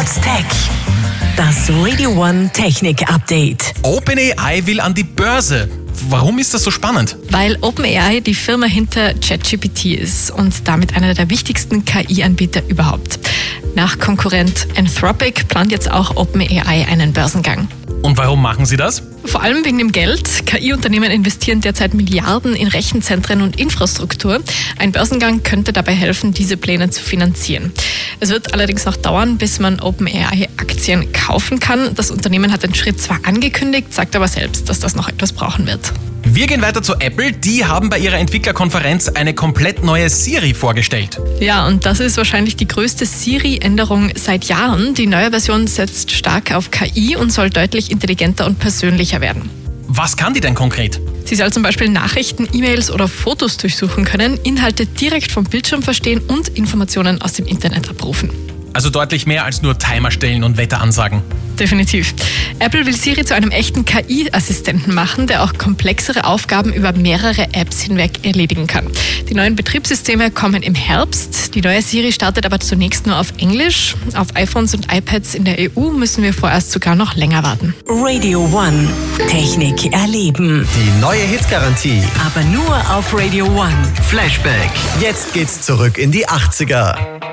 What's Tech? Das Radio One Technik Update. OpenAI will an die Börse. Warum ist das so spannend? Weil OpenAI die Firma hinter ChatGPT ist und damit einer der wichtigsten KI-Anbieter überhaupt. Nach Konkurrent Anthropic plant jetzt auch OpenAI einen Börsengang. Und warum machen sie das? Vor allem wegen dem Geld. KI-Unternehmen investieren derzeit Milliarden in Rechenzentren und Infrastruktur. Ein Börsengang könnte dabei helfen, diese Pläne zu finanzieren. Es wird allerdings noch dauern, bis man OpenAI-Aktien kaufen kann. Das Unternehmen hat den Schritt zwar angekündigt, sagt aber selbst, dass das noch etwas brauchen wird. Wir gehen weiter zu Apple. Die haben bei ihrer Entwicklerkonferenz eine komplett neue Siri vorgestellt. Ja, und das ist wahrscheinlich die größte Siri-Änderung seit Jahren. Die neue Version setzt stark auf KI und soll deutlich intelligenter und persönlicher werden. Was kann die denn konkret? Sie soll zum Beispiel Nachrichten, E-Mails oder Fotos durchsuchen können, Inhalte direkt vom Bildschirm verstehen und Informationen aus dem Internet abrufen. Also deutlich mehr als nur Timer stellen und Wetteransagen. Definitiv. Apple will Siri zu einem echten KI-Assistenten machen, der auch komplexere Aufgaben über mehrere Apps hinweg erledigen kann. Die neuen Betriebssysteme kommen im Herbst. Die neue Siri startet aber zunächst nur auf Englisch. Auf iPhones und iPads in der EU müssen wir vorerst sogar noch länger warten. Radio One Technik erleben. Die neue Hitgarantie. Aber nur auf Radio One. Flashback. Jetzt geht's zurück in die 80er.